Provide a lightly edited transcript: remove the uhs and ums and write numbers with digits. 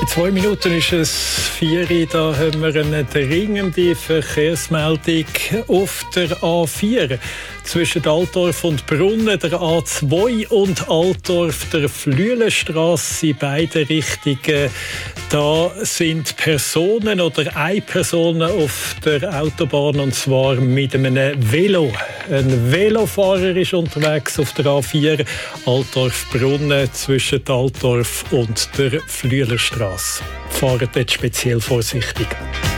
In 2 Minuten ist es 4 Uhr. Da haben wir eine dringende Verkehrsmeldung auf der A4 zwischen Altdorf und Brunnen, der A2 und Altdorf, der Flüelenstrasse in beide Richtungen. Da sind Personen oder eine Person auf der Autobahn, und zwar mit einem Velo. Ein Velofahrer ist unterwegs auf der A4 Altdorf-Brunnen zwischen Altdorf und der Flüelenstrasse. Fahrt dort speziell vorsichtig.